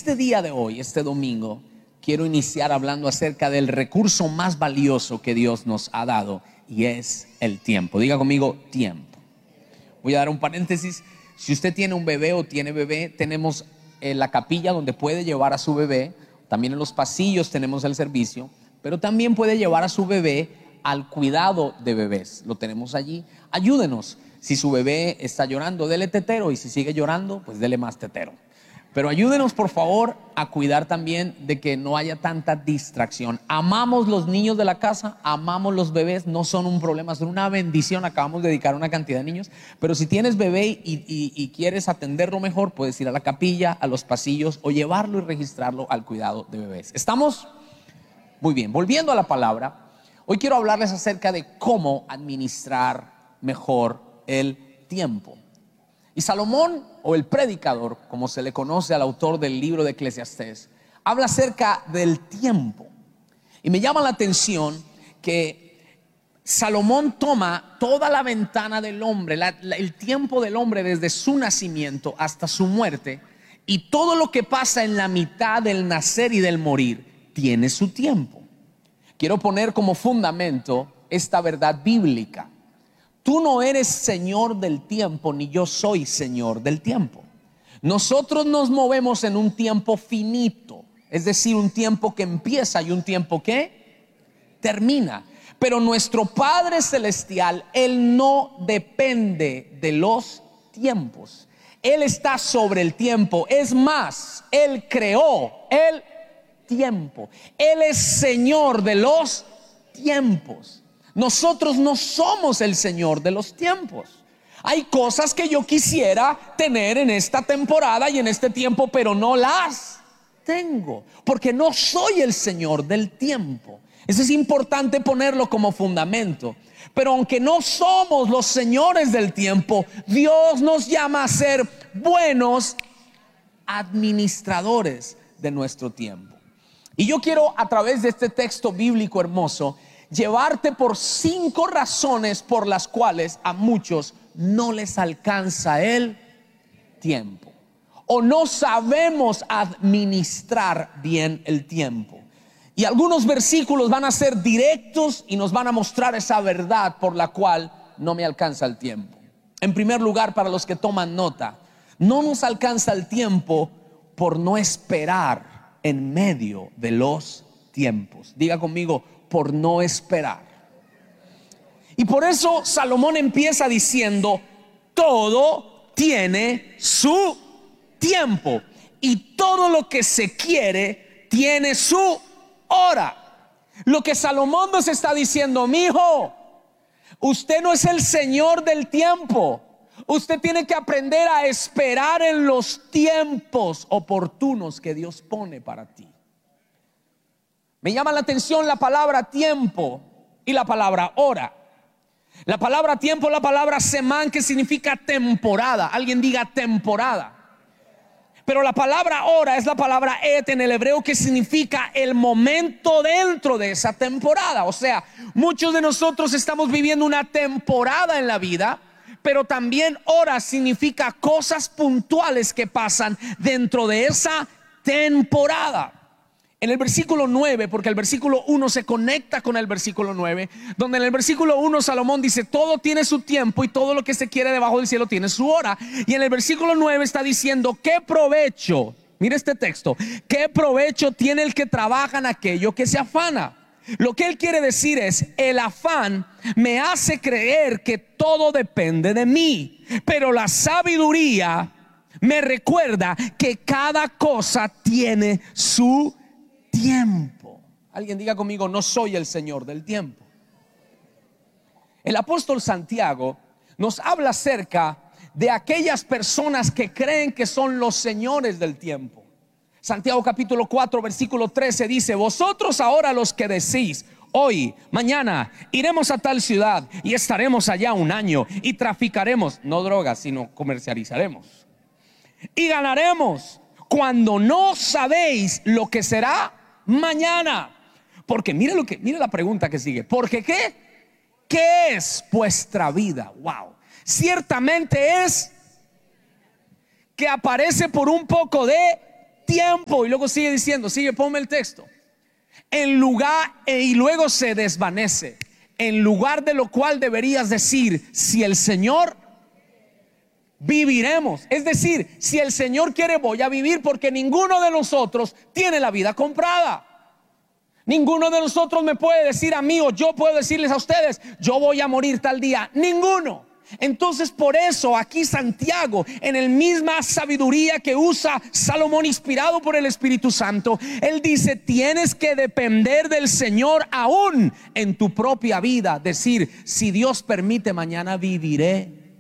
este día de hoy, este domingo, quiero iniciar hablando acerca del recurso más valioso que Dios nos ha dado, y es el tiempo. Diga conmigo, tiempo. Voy a dar un paréntesis. Si usted tiene un bebé o tiene bebé, tenemos la capilla donde puede llevar a su bebé. También en los pasillos tenemos el servicio, pero también puede llevar a su bebé al cuidado de bebés. Lo tenemos allí. Ayúdenos. Si su bebé está llorando, dele tetero, y si sigue llorando, pues dele más tetero. Pero ayúdenos, por favor, a cuidar también de que no haya tanta distracción. Amamos los niños de la casa, amamos los bebés, no son un problema, son una bendición. Acabamos de dedicar una cantidad de niños. Pero si tienes bebé y quieres atenderlo mejor, puedes ir a la capilla, a los pasillos, o llevarlo y registrarlo al cuidado de bebés. ¿Estamos? Muy bien, volviendo a la palabra, hoy quiero hablarles acerca de cómo administrar mejor el tiempo. Y Salomón, o el predicador, como se le conoce al autor del libro de Eclesiastés, habla acerca del tiempo. Y me llama la atención que Salomón toma toda la ventana del hombre, el tiempo del hombre desde su nacimiento hasta su muerte, y todo lo que pasa en la mitad del nacer y del morir tiene su tiempo. Quiero poner como fundamento esta verdad bíblica. Tú no eres señor del tiempo, ni yo soy señor del tiempo. Nosotros nos movemos en un tiempo finito, es decir, un tiempo que empieza y un tiempo que termina. Pero nuestro Padre Celestial, Él no depende de los tiempos. Él está sobre el tiempo. Es más, Él creó el tiempo. Él es Señor de los tiempos. Nosotros no somos el Señor de los tiempos. Hay cosas que yo quisiera tener en esta temporada y en este tiempo, pero no las tengo, porque no soy el Señor del tiempo. Eso es importante ponerlo como fundamento. Pero aunque no somos los señores del tiempo, Dios nos llama a ser buenos administradores de nuestro tiempo. Y yo quiero, a través de este texto bíblico hermoso, llevarte por 5 razones por las cuales a muchos no les alcanza el tiempo, o no sabemos administrar bien el tiempo. Y algunos versículos van a ser directos y nos van a mostrar esa verdad por la cual no me alcanza el tiempo. En primer lugar, para los que toman nota, no nos alcanza el tiempo por no esperar en medio de los tiempos. Diga conmigo, por no esperar. Y por eso Salomón empieza diciendo: todo tiene su tiempo, y todo lo que se quiere tiene su hora. Lo que Salomón nos está diciendo: mi hijo, usted no es el señor del tiempo. Usted tiene que aprender a esperar en los tiempos oportunos que Dios pone para ti. Me llama la atención la palabra tiempo y la palabra hora. La palabra tiempo, la palabra semán, que significa temporada. Alguien diga temporada. Pero la palabra hora es la palabra et en el hebreo, que significa el momento dentro de esa temporada. O sea, muchos de nosotros estamos viviendo una temporada en la vida, pero también hora significa cosas puntuales que pasan dentro de esa temporada. En el versículo 9, porque el versículo 1 se conecta con el versículo 9, donde en el versículo 1 Salomón dice: todo tiene su tiempo y todo lo que se quiere debajo del cielo tiene su hora. Y en el versículo 9 está diciendo: ¿qué provecho? Mire este texto: ¿qué provecho tiene el que trabaja en aquello que se afana? Lo que él quiere decir es: el afán me hace creer que todo depende de mí, pero la sabiduría me recuerda que cada cosa tiene su tiempo. Alguien diga conmigo: no soy el señor del tiempo. El apóstol Santiago nos habla acerca de aquellas personas que creen que son los señores del tiempo. Santiago capítulo 4 versículo 13 dice: vosotros ahora los que decís: hoy, mañana iremos a tal ciudad y estaremos allá un año y traficaremos, no drogas, sino comercializaremos, y ganaremos, cuando no sabéis lo que será mañana. Porque mire la pregunta que sigue: porque ¿qué es vuestra vida? Wow. Ciertamente es que aparece por un poco de tiempo. Y luego sigue diciendo, ponme el texto. En lugar, y luego se desvanece. En lugar de lo cual deberías decir, si el Señor viviremos. Es decir, si el Señor quiere, voy a vivir, porque ninguno de nosotros tiene la vida comprada. Ninguno de nosotros me puede decir a mí, o yo puedo decirles a ustedes, yo voy a morir tal día. Ninguno. Entonces, por eso aquí Santiago, en la misma sabiduría que usa Salomón, inspirado por el Espíritu Santo, él dice, tienes que depender del Señor aún en tu propia vida. Decir, si Dios permite, mañana viviré.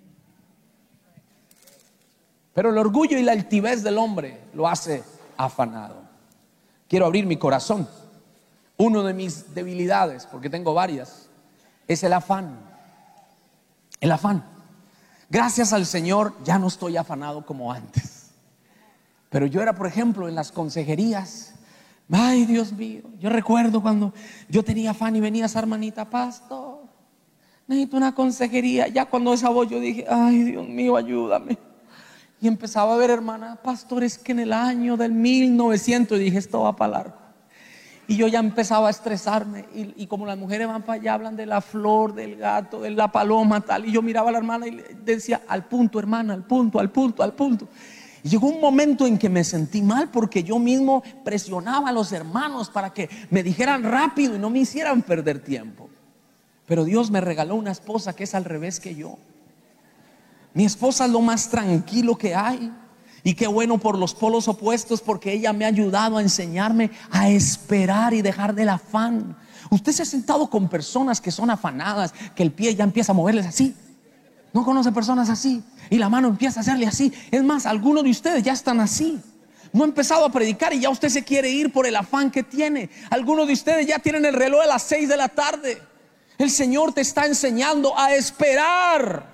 Pero el orgullo y la altivez del hombre lo hace afanado. Quiero abrir mi corazón. Uno de mis debilidades, porque tengo varias, es el afán. El afán. Gracias al Señor ya no estoy afanado como antes. Pero yo era, por ejemplo, en las consejerías. Ay, Dios mío, yo recuerdo cuando yo tenía afán y venía esa hermanita, pastor, necesito una consejería. Ya cuando esa voz yo dije, ay, Dios mío, ayúdame. Y empezaba a ver, hermana, pastor, es que en el año del 1900, dije, esto va para largo. Y yo ya empezaba a estresarme. Y como las mujeres van para allá, hablan de la flor, del gato, de la paloma, tal. Y yo miraba a la hermana y le decía, al punto, hermana, al punto, al punto, al punto. Y llegó un momento en que me sentí mal, porque yo mismo presionaba a los hermanos para que me dijeran rápido y no me hicieran perder tiempo. Pero Dios me regaló una esposa que es al revés que yo. Mi esposa es lo más tranquilo que hay. Y qué bueno por los polos opuestos, porque ella me ha ayudado a enseñarme a esperar y dejar del afán. Usted se ha sentado con personas que son afanadas, que el pie ya empieza a moverles así. ¿No conoce personas así? Y la mano empieza a hacerle así. Es más, algunos de ustedes ya están así. No ha empezado a predicar y ya usted se quiere ir por el afán que tiene. Algunos de ustedes ya tienen el reloj a las 6 de la tarde. El Señor te está enseñando a esperar.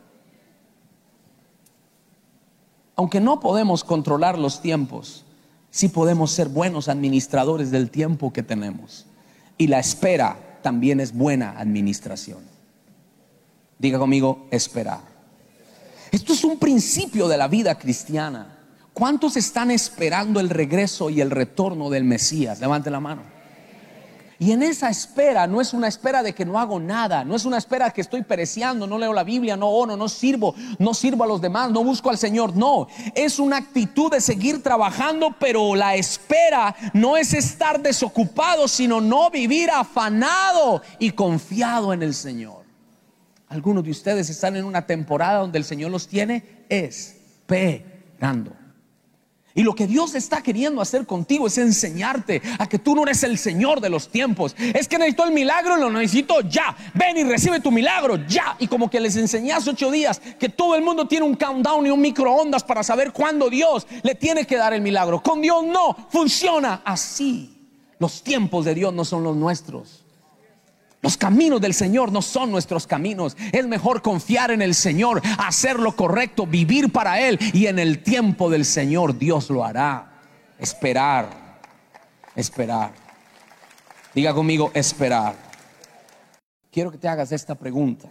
Aunque no podemos controlar los tiempos, sí podemos ser buenos administradores del tiempo que tenemos. Y la espera también es buena administración. Diga conmigo, esperar. Esto es un principio de la vida cristiana. ¿Cuántos están esperando el regreso y el retorno del Mesías? Levante la mano. Y en esa espera no es una espera de que no hago nada, no es una espera que estoy pereciendo, no leo la Biblia, no oro, no sirvo a los demás, no busco al Señor. No, es una actitud de seguir trabajando, pero la espera no es estar desocupado, sino no vivir afanado y confiado en el Señor. Algunos de ustedes están en una temporada donde el Señor los tiene esperando. Y lo que Dios está queriendo hacer contigo es enseñarte a que tú no eres el Señor de los tiempos. Es que necesito el milagro, lo necesito ya. Ven y recibe tu milagro ya. Y como que les enseñé hace 8 días que todo el mundo tiene un countdown y un microondas para saber cuándo Dios le tiene que dar el milagro. Con Dios no funciona así. Los tiempos de Dios no son los nuestros. Los caminos del Señor no son nuestros caminos. Es mejor confiar en el Señor, hacer lo correcto, vivir para Él, y en el tiempo del Señor Dios lo hará. Esperar. Esperar. Diga conmigo, esperar. Quiero que te hagas esta pregunta: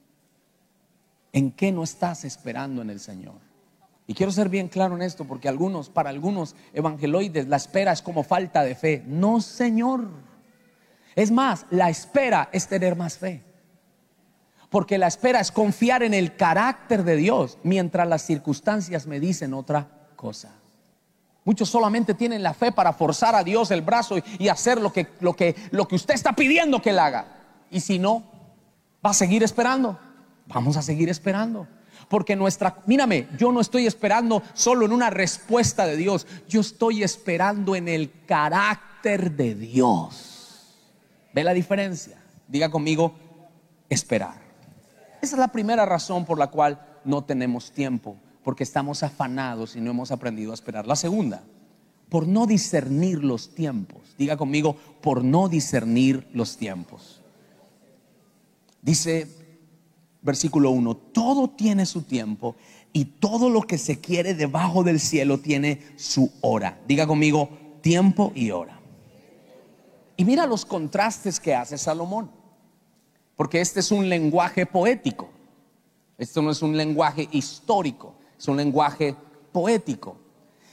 ¿en qué no estás esperando en el Señor? Y quiero ser bien claro en esto, porque para algunos evangeloides la espera es como falta de fe. No, Señor. Es más, la espera es tener más fe, porque la espera es confiar en el carácter de Dios, mientras las circunstancias me dicen otra cosa. Muchos solamente tienen la fe para forzar a Dios el brazo y hacer lo que usted está pidiendo que Él haga. Y si no, va a seguir esperando. Vamos a seguir esperando, porque mírame, yo no estoy esperando solo en una respuesta de Dios. Yo estoy esperando en el carácter de Dios. ¿Ve la diferencia? Diga conmigo, esperar. Esa es la primera razón por la cual no tenemos tiempo, porque estamos afanados y no hemos aprendido a esperar. La segunda, por no discernir los tiempos. Diga conmigo, por no discernir los tiempos. Dice versículo 1: todo tiene su tiempo, y todo lo que se quiere debajo del cielo tiene su hora. Diga conmigo, tiempo y hora. Y mira los contrastes que hace Salomón, porque este es un lenguaje poético. Esto no es un lenguaje histórico, es un lenguaje poético.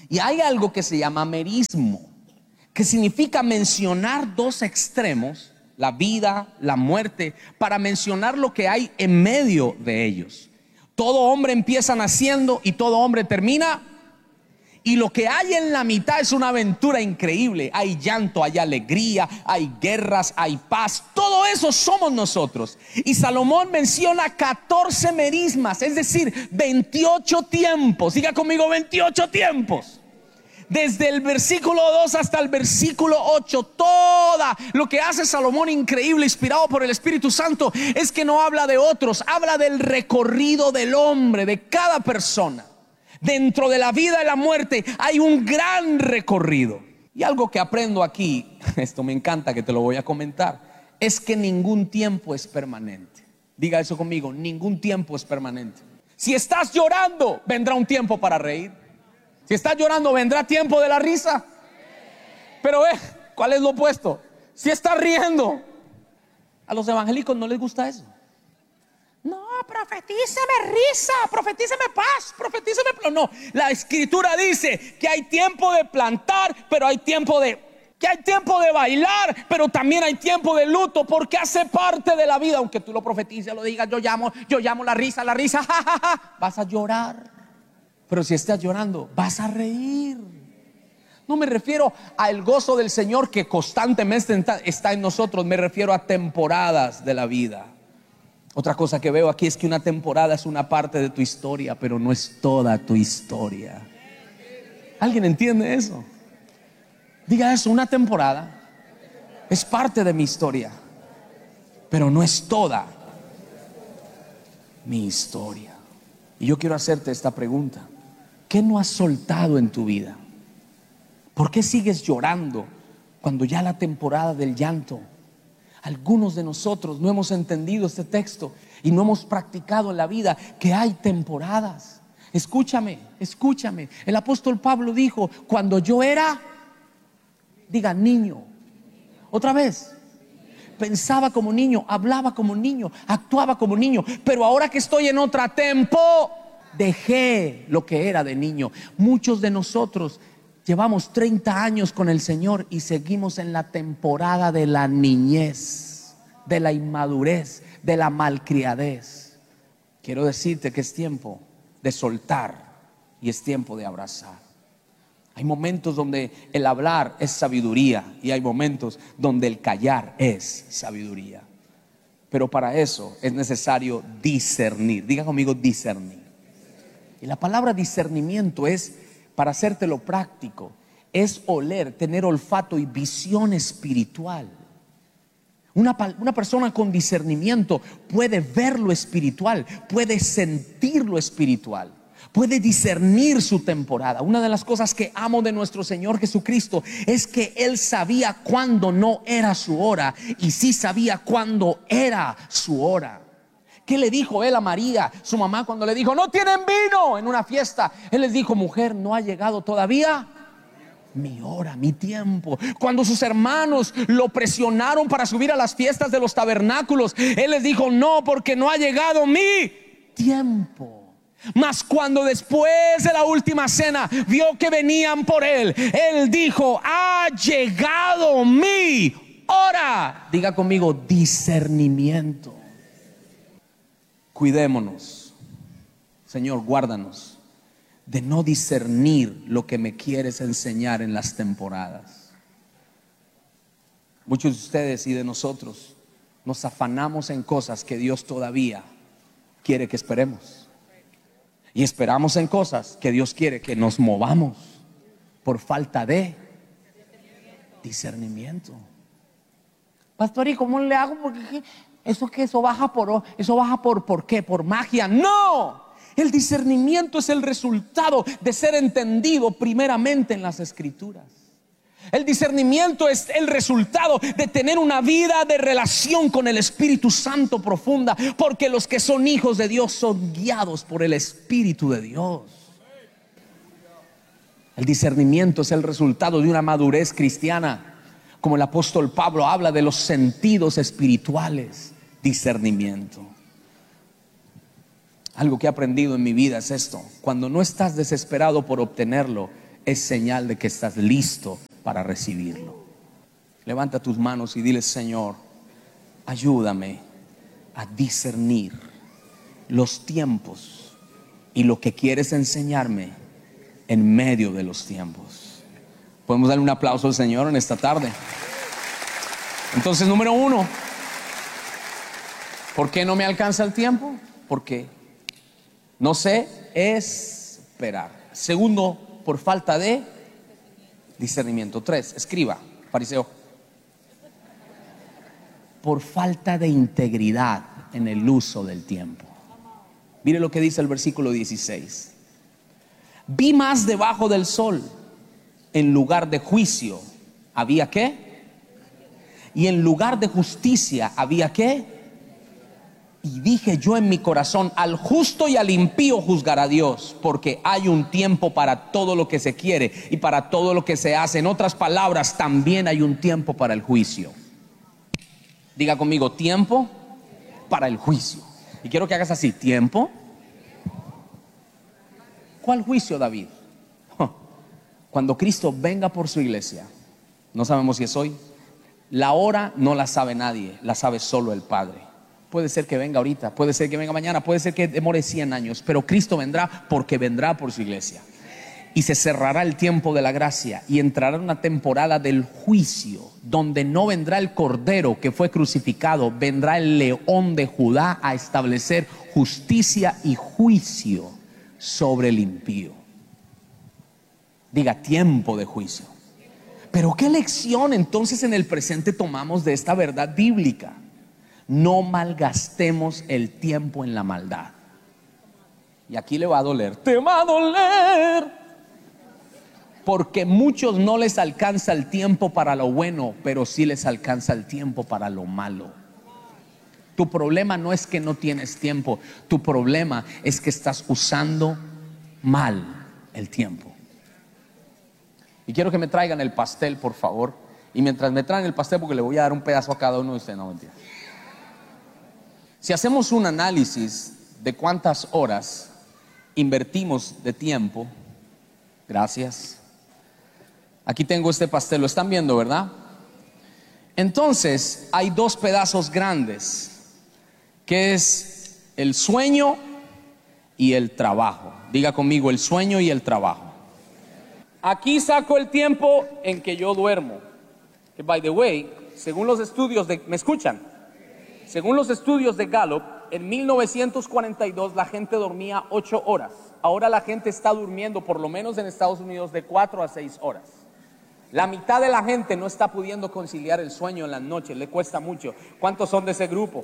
Y hay algo que se llama merismo, que significa mencionar dos extremos, la vida, la muerte, para mencionar lo que hay en medio de ellos. Todo hombre empieza naciendo y todo hombre termina. Y lo que hay en la mitad es una aventura increíble. Hay llanto, hay alegría, hay guerras, hay paz. Todo eso somos nosotros. Y Salomón menciona 14 merismas, es decir, 28 tiempos. Diga conmigo, 28 tiempos. Desde el versículo 2 hasta el versículo 8, toda lo que hace Salomón increíble, inspirado por el Espíritu Santo, es que no habla de otros, habla del recorrido del hombre, de cada persona. Dentro de la vida y la muerte hay un gran recorrido. Y algo que aprendo aquí, esto me encanta, que te lo voy a comentar, es que ningún tiempo es permanente. Diga eso conmigo, ningún tiempo es permanente. Si estás llorando, vendrá un tiempo para reír. Si estás llorando, vendrá tiempo de la risa. Pero ¿cuál es lo opuesto? Si estás riendo, a los evangélicos no les gusta eso. No, profetíceme risa, profetíceme paz, profetíceme. No, la escritura dice que hay tiempo de plantar, pero hay tiempo de bailar, pero también hay tiempo de luto, porque hace parte de la vida. Aunque tú lo profetices, lo digas, yo llamo la risa, ja, ja, ja, vas a llorar. Pero si estás llorando, vas a reír. No me refiero al gozo del Señor que constantemente está en nosotros. Me refiero a temporadas de la vida. Otra cosa que veo aquí es que una temporada es una parte de tu historia, pero no es toda tu historia. ¿Alguien entiende eso? Diga eso, una temporada es parte de mi historia, pero no es toda mi historia. Y yo quiero hacerte esta pregunta: ¿qué no has soltado en tu vida? ¿Por qué sigues llorando cuando ya la temporada del llanto? Algunos de nosotros no hemos entendido este texto y no hemos practicado en la vida que hay temporadas. Escúchame. El apóstol Pablo dijo: cuando yo era, diga, niño. Otra vez. Pensaba como niño, hablaba como niño, actuaba como niño. Pero ahora que estoy en otra tempo, dejé lo que era de niño. Muchos de nosotros llevamos 30 años con el Señor y seguimos en la temporada de la niñez, de la inmadurez, de la malcriadez. Quiero decirte que es tiempo de soltar y es tiempo de abrazar. Hay momentos donde el hablar es sabiduría y hay momentos donde el callar es sabiduría. Pero para eso es necesario discernir. Diga conmigo, discernir. Y la palabra discernimiento es, para hacértelo práctico, es oler, tener olfato y visión espiritual. Una persona con discernimiento puede ver lo espiritual, puede sentir lo espiritual, puede discernir su temporada. Una de las cosas que amo de nuestro Señor Jesucristo es que Él sabía cuándo no era su hora y sí sabía cuándo era su hora. ¿Qué le dijo Él a María, su mamá, cuando le dijo: no tienen vino en una fiesta? Él les dijo: mujer, no ha llegado todavía mi hora, mi tiempo. Cuando sus hermanos lo presionaron para subir a las fiestas de los tabernáculos, Él les dijo: no, porque no ha llegado mi tiempo. Mas cuando después de la última cena vio que venían por Él, Él dijo: ha llegado mi hora. Diga conmigo, discernimiento. Cuidémonos, Señor, guárdanos de no discernir lo que me quieres enseñar en las temporadas. Muchos de ustedes y de nosotros nos afanamos en cosas que Dios todavía quiere que esperemos, y esperamos en cosas que Dios quiere que nos movamos por falta de discernimiento. Pastor, ¿y cómo le hago? Porque eso baja ¿por qué? ¿Por magia? No. El discernimiento es el resultado de ser entendido primeramente en las Escrituras. El discernimiento es el resultado de tener una vida de relación con el Espíritu Santo profunda, porque los que son hijos de Dios son guiados por el Espíritu de Dios. El discernimiento es el resultado de una madurez cristiana. Como el apóstol Pablo habla de los sentidos espirituales. Discernimiento. Algo que he aprendido en mi vida es esto: cuando no estás desesperado por obtenerlo, es señal de que estás listo para recibirlo. Levanta tus manos y dile: Señor, ayúdame a discernir los tiempos y lo que quieres enseñarme en medio de los tiempos. Podemos darle un aplauso al Señor en esta tarde. Entonces, número 1, ¿por qué no me alcanza el tiempo? Porque no sé esperar. Segundo, por falta de discernimiento. 3, escriba, fariseo. Por falta de integridad en el uso del tiempo. Mire lo que dice el versículo 16. Vi más debajo del sol, en lugar de juicio había ¿qué? Y en lugar de justicia había ¿qué? Y dije yo en mi corazón: al justo y al impío juzgará Dios, porque hay un tiempo para todo lo que se quiere y para todo lo que se hace. En otras palabras, también hay un tiempo para el juicio. Diga conmigo: tiempo para el juicio. Y quiero que hagas así: tiempo. ¿Cuál juicio, David? Cuando Cristo venga por su iglesia. No sabemos si es hoy. La hora no la sabe nadie, la sabe solo el Padre. Puede ser que venga ahorita, puede ser que venga mañana, puede ser que demore 100 años, pero Cristo vendrá porque vendrá por su iglesia. Y se cerrará el tiempo de la gracia y entrará una temporada del juicio, donde no vendrá el cordero que fue crucificado, vendrá el león de Judá a establecer justicia y juicio sobre el impío. Diga: tiempo de juicio. Pero ¿qué lección entonces en el presente tomamos de esta verdad bíblica? No malgastemos el tiempo en la maldad. Y aquí le va a doler, te va a doler. Porque muchos no les alcanza el tiempo para lo bueno, pero sí les alcanza el tiempo para lo malo. Tu problema no es que no tienes tiempo, tu problema es que estás usando mal el tiempo. Y quiero que me traigan el pastel, por favor. Y mientras me traen el pastel, porque le voy a dar un pedazo a cada uno de ustedes, no mentira. Si hacemos un análisis de cuántas horas invertimos de tiempo, gracias. Aquí tengo este pastel, lo están viendo, ¿verdad? Entonces hay dos pedazos grandes, que es el sueño y el trabajo. Diga conmigo: el sueño y el trabajo. Aquí saco el tiempo en que yo duermo. Que, by the way, según los estudios de... ¿Me escuchan? Según los estudios de Gallup, en 1942 la gente dormía 8 horas. Ahora la gente está durmiendo, por lo menos en Estados Unidos, de 4 a 6 horas. La mitad de la gente no está pudiendo conciliar el sueño en las noches, le cuesta mucho. ¿Cuántos son de ese grupo?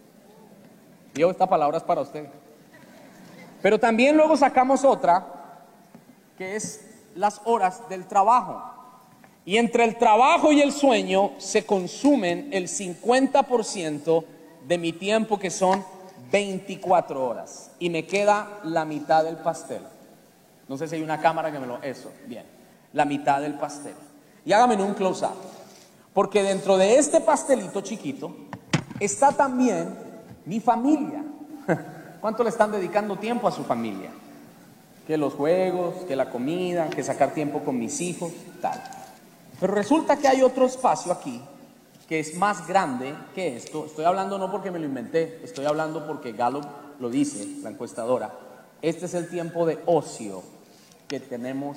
Yo, esta palabra es para usted. Pero también luego sacamos otra, que es las horas del trabajo. Y entre el trabajo y el sueño se consumen el 50% de mi tiempo, que son 24 horas. Y me queda la mitad del pastel. No sé si hay una cámara que me lo... Eso, bien. La mitad del pastel. Y hágame un close-up. Porque dentro de este pastelito chiquito está también mi familia. ¿Cuánto le están dedicando tiempo a su familia? Que los juegos, que la comida, que sacar tiempo con mis hijos, tal. Pero resulta que hay otro espacio aquí que es más grande que esto. Estoy hablando no porque me lo inventé, estoy hablando porque Gallup lo dice, la encuestadora. Este es el tiempo de ocio que tenemos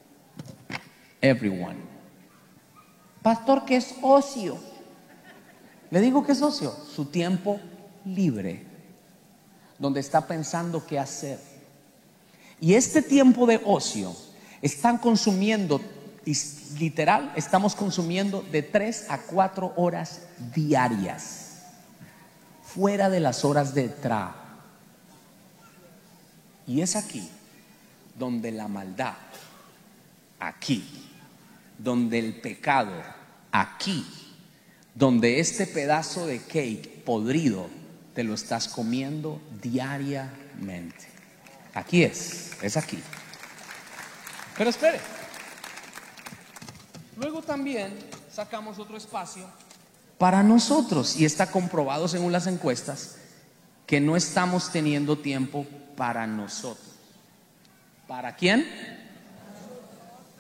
everyone. Pastor, ¿qué es ocio? Le digo que es ocio, su tiempo libre, donde está pensando qué hacer. Y este tiempo de ocio están consumiendo, literal, estamos consumiendo de 3 a 4 horas diarias, fuera de las horas de trabajo. Y es aquí donde la maldad, aquí, donde el pecado, aquí, donde este pedazo de cake podrido te lo estás comiendo diariamente. Aquí es aquí. Pero espere, luego también sacamos otro espacio para nosotros, y está comprobado según las encuestas que no estamos teniendo tiempo para nosotros. ¿Para quién?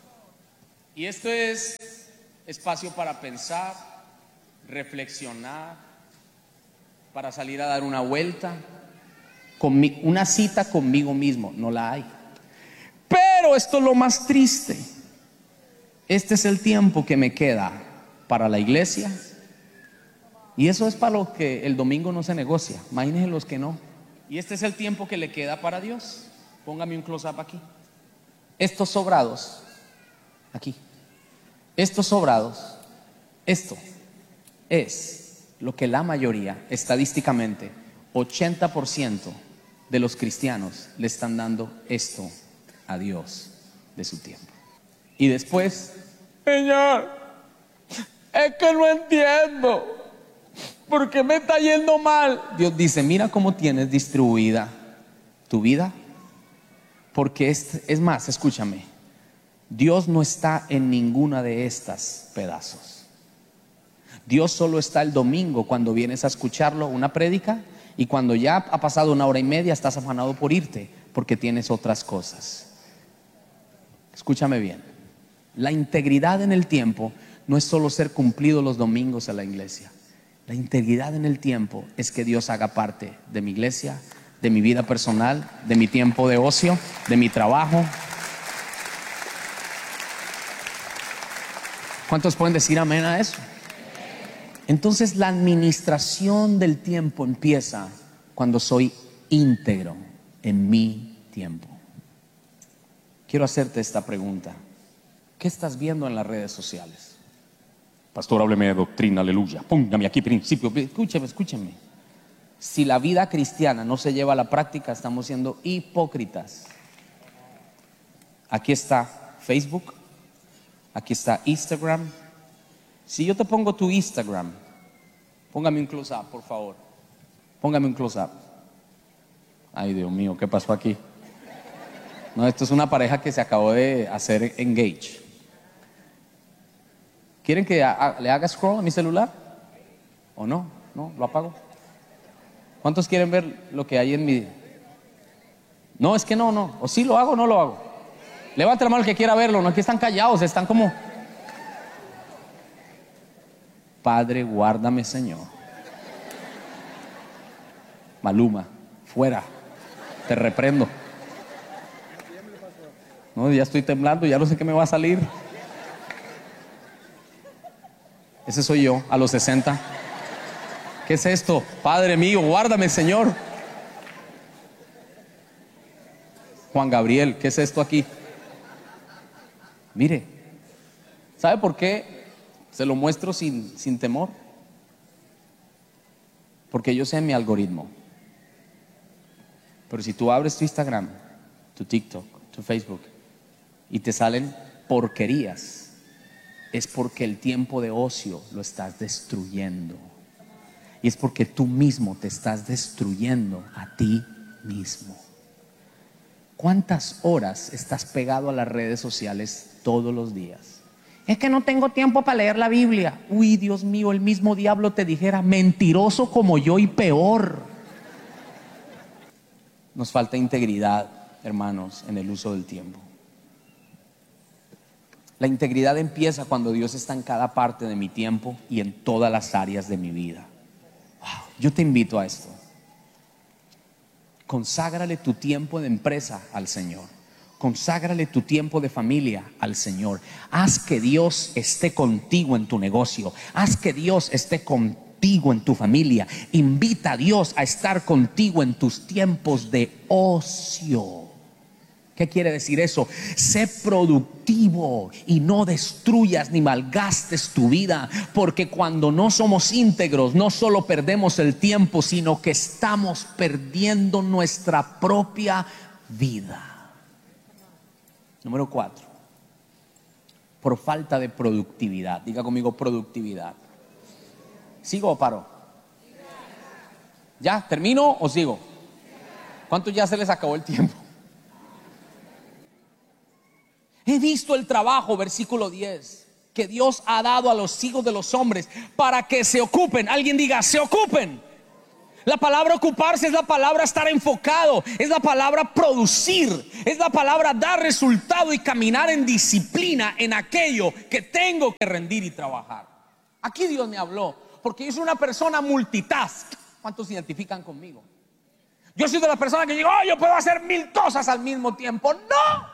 Y esto es espacio para pensar, reflexionar, para salir a dar una vuelta, una cita conmigo mismo. No la hay. Pero esto es lo más triste. Este es el tiempo que me queda para la iglesia. Y eso es para lo que el domingo no se negocia. Imagínense los que no. Y este es el tiempo que le queda para Dios. Póngame un close-up aquí. Estos sobrados, aquí. Estos sobrados, esto es lo que la mayoría, estadísticamente, 80% de los cristianos le están dando esto a Dios de su tiempo. Y después, Señor, es que no entiendo, ¿por qué me está yendo mal? Dios dice, mira cómo tienes distribuida tu vida. Porque es más, escúchame, Dios no está en ninguna de estas pedazos. Dios solo está el domingo cuando vienes a escucharlo, una prédica, y cuando ya ha pasado 1 hora y media estás afanado por irte porque tienes otras cosas. Escúchame bien, la integridad en el tiempo no es solo ser cumplido los domingos en la iglesia. La integridad en el tiempo es que Dios haga parte de mi iglesia, de mi vida personal, de mi tiempo de ocio, de mi trabajo. ¿Cuántos pueden decir amén a eso? Entonces la administración del tiempo empieza cuando soy íntegro en mi tiempo. Quiero hacerte esta pregunta. ¿Qué estás viendo en las redes sociales? Pastor, hábleme de doctrina, aleluya. Póngame aquí principio. Escúcheme. Si la vida cristiana no se lleva a la práctica, estamos siendo hipócritas. Aquí está Facebook, aquí está Instagram. Si yo te pongo tu Instagram, póngame un close-up, por favor. Póngame un close-up. Ay, Dios mío, ¿qué pasó aquí? No, esto es una pareja que se acabó de hacer engage. ¿Quieren que le haga scroll a mi celular? ¿O no? ¿No? ¿Lo apago? ¿Cuántos quieren ver lo que hay en mi? No, es que no. O sí lo hago o no lo hago. Levante la mano el que quiera verlo. No, aquí están callados, están como... Padre, guárdame, Señor. Maluma, fuera. Te reprendo. No, ya estoy temblando, ya no sé qué me va a salir. Ese soy yo, a los 60. ¿Qué es esto? Padre mío, guárdame, Señor. Juan Gabriel, ¿qué es esto aquí? Mire, ¿sabe por qué se lo muestro sin temor? Porque yo sé mi algoritmo. Pero si tú abres tu Instagram, tu TikTok, tu Facebook y te salen porquerías, es porque el tiempo de ocio lo estás destruyendo. Y es porque tú mismo te estás destruyendo a ti mismo. ¿Cuántas horas estás pegado a las redes sociales todos los días? Es que no tengo tiempo para leer la Biblia. Uy, Dios mío, el mismo diablo te dijera, mentiroso como yo y peor. Nos falta integridad, hermanos, en el uso del tiempo. La integridad empieza cuando Dios está en cada parte de mi tiempo y en todas las áreas de mi vida. Wow, yo te invito a esto. Conságrale tu tiempo de empresa al Señor. Conságrale tu tiempo de familia al Señor. Haz que Dios esté contigo en tu negocio. Haz que Dios esté contigo en tu familia. Invita a Dios a estar contigo en tus tiempos de ocio. ¿Qué quiere decir eso? Sé productivo y no destruyas ni malgastes tu vida, porque cuando no somos íntegros, no solo perdemos el tiempo, sino que estamos perdiendo nuestra propia vida. Número 4. Por falta de productividad. Diga conmigo, productividad. ¿Sigo o paro? ¿Ya? ¿Termino o sigo? ¿Cuántos ya se les acabó el tiempo? He visto el trabajo, versículo 10, que Dios ha dado a los hijos de los hombres para que se ocupen. Alguien diga, se ocupen. La palabra ocuparse es la palabra estar enfocado, es la palabra producir, es la palabra dar resultado y caminar en disciplina en aquello que tengo que rendir y trabajar. Aquí Dios me habló, porque yo soy una persona multitask. ¿Cuántos se identifican conmigo? Yo soy de las personas que digo, oh, yo puedo hacer 1000 cosas al mismo tiempo. No,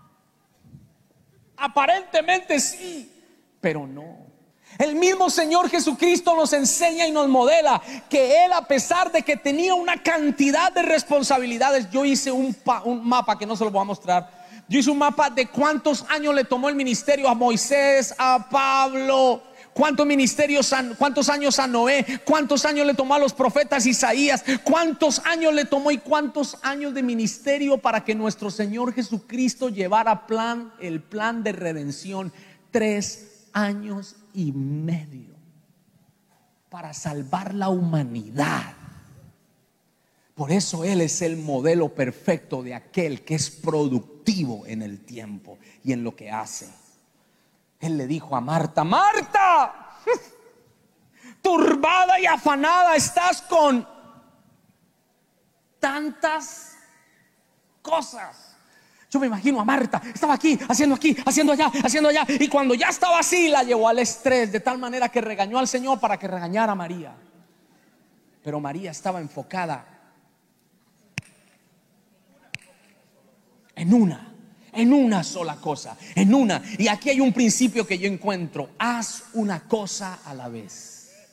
aparentemente sí, pero no. El mismo Señor Jesucristo nos enseña y nos modela que Él, a pesar de que tenía una cantidad de responsabilidades, yo hice un mapa que no se lo voy a mostrar. Yo hice un mapa de cuántos años le tomó el ministerio a Moisés, a Pablo, cuántos años a Noé, cuántos años le tomó a los profetas Isaías, cuántos años le tomó y cuántos años de ministerio para que nuestro Señor Jesucristo llevara el plan de redención. 3 años y medio para salvar la humanidad. Por eso Él es el modelo perfecto de aquel que es productivo en el tiempo y en lo que hace. Él le dijo a Marta: Marta, turbada y afanada estás con tantas cosas. Yo me imagino a Marta, estaba aquí, haciendo allá, y cuando ya estaba así, la llevó al estrés, de tal manera que regañó al Señor para que regañara a María. Pero María estaba enfocada en una sola cosa, y aquí hay un principio que yo encuentro: haz una cosa a la vez.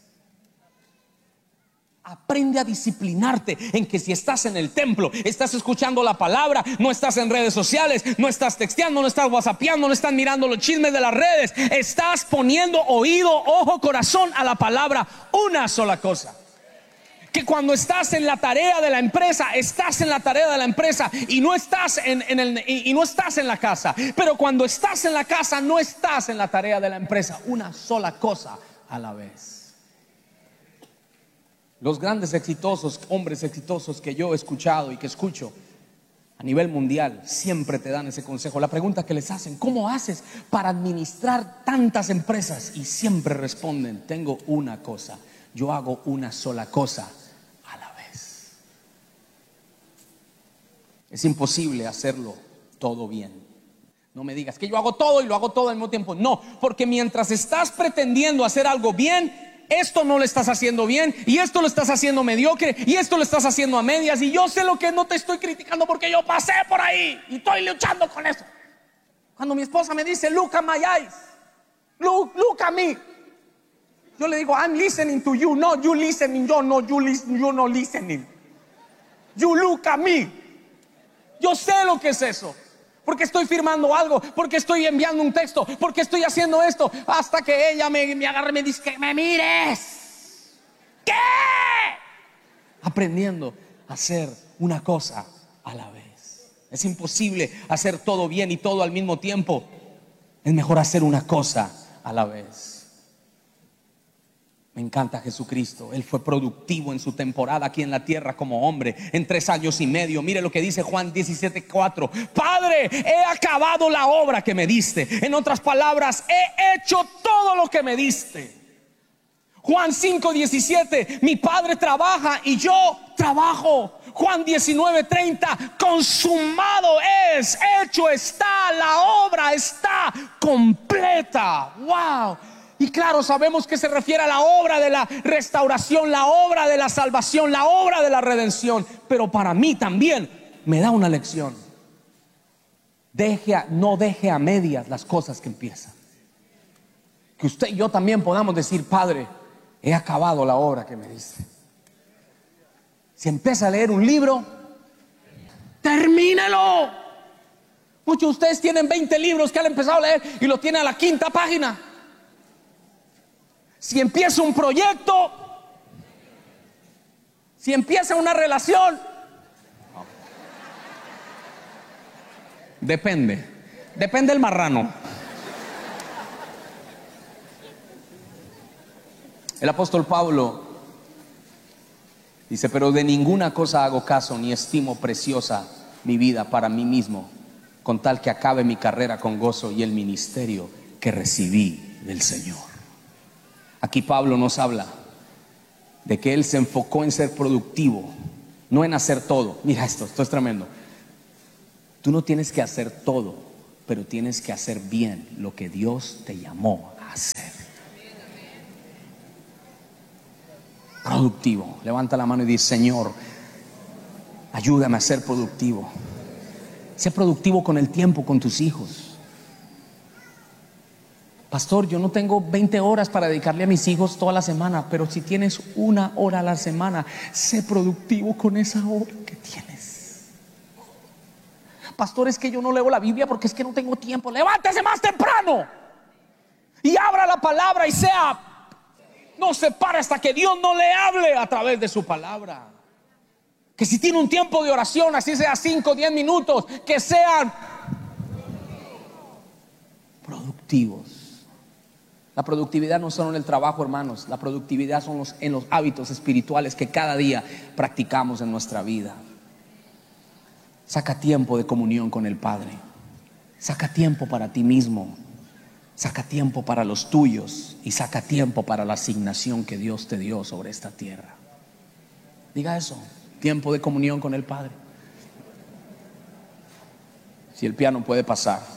Aprende a disciplinarte en que si estás en el templo, estás escuchando la palabra, no estás en redes sociales, no estás texteando, no estás whatsappeando, no estás mirando los chismes de las redes, estás poniendo oído, ojo, corazón a la palabra, una sola cosa. Que cuando estás en la tarea de la empresa, estás en la tarea de la empresa y no estás y no estás en la casa. Pero cuando estás en la casa, no estás en la tarea de la empresa. Una sola cosa a la vez. Los grandes exitosos, hombres exitosos que yo he escuchado y que escucho a nivel mundial, siempre te dan ese consejo. La pregunta que les hacen: ¿cómo haces para administrar tantas empresas? Y siempre responden: tengo una cosa, yo hago una sola cosa a la vez. Es imposible hacerlo todo bien. No me digas que yo hago todo y lo hago todo al mismo tiempo. No, porque mientras estás pretendiendo hacer algo bien, esto no lo estás haciendo bien, y esto lo estás haciendo mediocre, y esto lo estás haciendo a medias. Y yo sé lo que no te estoy criticando, porque yo pasé por ahí y estoy luchando con eso. Cuando mi esposa me dice: look at my eyes, look at me, yo le digo: I'm listening to you. No, you listening. Yo no, you no listening. You look at me. Yo sé lo que es eso, porque estoy firmando algo, porque estoy enviando un texto, porque estoy haciendo esto, hasta que ella me agarra y me dice: que me mires. ¿Qué? Aprendiendo a hacer una cosa a la vez. Es imposible hacer todo bien y todo al mismo tiempo. Es mejor hacer una cosa a la vez. Me encanta Jesucristo. Él fue productivo en su temporada aquí en la tierra como hombre en 3 años y medio. Mire lo que dice Juan 17:4: Padre, he acabado la obra que me diste. En otras palabras, he hecho todo lo que me diste. Juan 5:17: mi Padre trabaja y yo trabajo. Juan 19:30: consumado es, hecho está, la obra está completa. Wow. Y claro, sabemos que se refiere a la obra de la restauración, la obra de la salvación, la obra de la redención. Pero para mí también me da una lección: no deje a medias las cosas que empiezan. Que usted y yo también podamos decir: Padre, he acabado la obra que me diste. Si empieza a leer un libro, termínelo. Muchos de ustedes tienen 20 libros que han empezado a leer y lo tienen a la 5ª página. Si empieza un proyecto, si empieza una relación, depende del marrano. El apóstol Pablo dice: pero de ninguna cosa hago caso, ni estimo preciosa mi vida para mí mismo, con tal que acabe mi carrera con gozo y el ministerio que recibí del Señor. Aquí Pablo nos habla de que él se enfocó en ser productivo, no en hacer todo. Mira esto es tremendo. Tú no tienes que hacer todo, pero tienes que hacer bien lo que Dios te llamó a hacer. Productivo. Levanta la mano y dice: Señor, ayúdame a ser productivo. Sé productivo con el tiempo, con tus hijos. Pastor, yo no tengo 20 horas para dedicarle a mis hijos toda la semana, pero si tienes 1 hora a la semana, sé productivo con esa hora que tienes. Pastor, es que yo no leo la Biblia porque es que no tengo tiempo. Levántese más temprano y abra la palabra y no se pare hasta que Dios no le hable a través de su palabra. Que si tiene un tiempo de oración, así sea 5 o 10 minutos, que sean productivos. La productividad no solo en el trabajo, hermanos. La productividad son en los hábitos espirituales que cada día practicamos en nuestra vida. Saca tiempo de comunión con el Padre. Saca tiempo para ti mismo. Saca tiempo para los tuyos. Y saca tiempo para la asignación que Dios te dio sobre esta tierra. Diga eso: tiempo de comunión con el Padre. Si el piano puede pasar.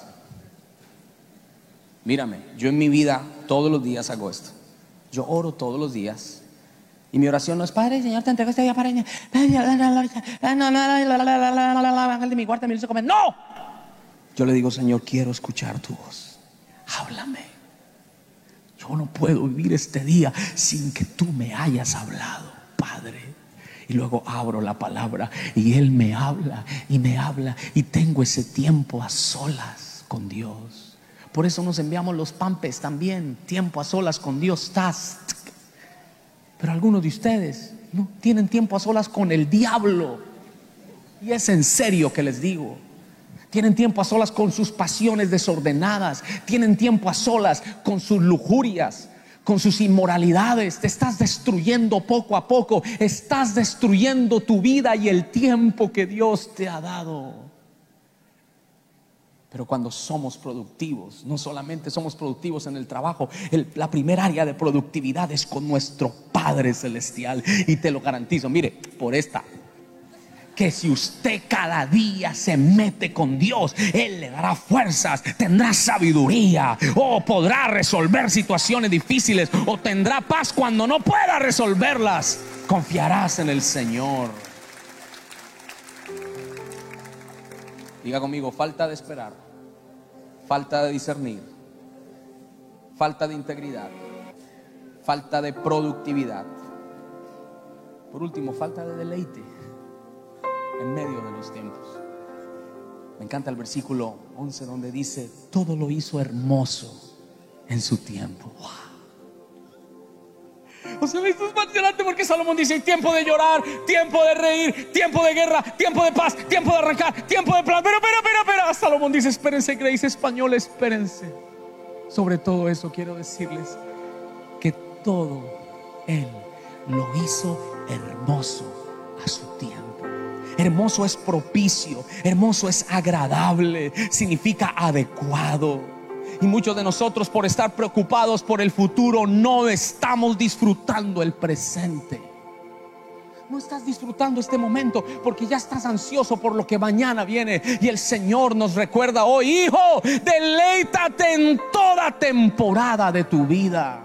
Mírame, yo en mi vida todos los días hago esto. Yo oro todos los días. Y mi oración no es: Padre, Señor, te entrego este día para ángel de mi guarda, mi luz, no. Yo le digo: Señor, quiero escuchar tu voz. Háblame. Yo no puedo vivir este día sin que tú me hayas hablado, Padre. Y luego abro la palabra y Él me habla y me habla. Y tengo ese tiempo a solas con Dios. Por eso nos enviamos los pampes también. Tiempo a solas con Dios. Pero algunos de ustedes no tienen tiempo a solas con el diablo. Y es en serio que les digo. Tienen tiempo a solas con sus pasiones desordenadas. Tienen tiempo a solas con sus lujurias, con sus inmoralidades. Te estás destruyendo poco a poco. Estás destruyendo tu vida y el tiempo que Dios te ha dado. Pero cuando somos productivos, no solamente somos productivos en el trabajo, la primera área de productividad es con nuestro Padre Celestial. Y te lo garantizo, mire, por esta, que si usted cada día se mete con Dios, Él le dará fuerzas, tendrá sabiduría, o podrá resolver situaciones difíciles, o tendrá paz cuando no pueda resolverlas. Confiarás en el Señor. Diga conmigo: falta de esperar, falta de discernir, falta de integridad, falta de productividad. Por último, falta de deleite en medio de los tiempos. Me encanta el versículo 11 donde dice: todo lo hizo hermoso en su tiempo. ¡Wow! O sea, esto es fascinante porque Salomón dice: tiempo de llorar, tiempo de reír, tiempo de guerra, tiempo de paz, tiempo de arrancar, tiempo de plan. Pero Salomón dice: espérense, Grace Español, espérense. Sobre todo eso quiero decirles que todo Él lo hizo hermoso a su tiempo. Hermoso es propicio, hermoso es agradable, significa adecuado. Y muchos de nosotros, por estar preocupados por el futuro, no estamos disfrutando el presente. No estás disfrutando este momento porque ya estás ansioso por lo que mañana viene. Y el Señor nos recuerda hoy: hijo, deleítate en toda temporada de tu vida.